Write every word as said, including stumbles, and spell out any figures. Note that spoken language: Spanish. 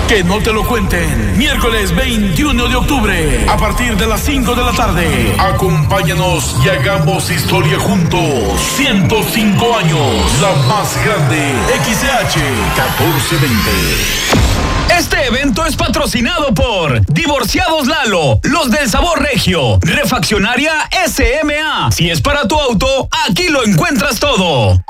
Que no te lo cuenten. Miércoles veintiuno de octubre, a partir de las cinco de la tarde. Acompáñanos y hagamos historia juntos. ciento cinco años, la más grande. X C H catorce veinte. Este evento es patrocinado por Divorciados Lalo, los del sabor regio, Refaccionaria S M A. Si es para tu auto, aquí lo encuentras todo.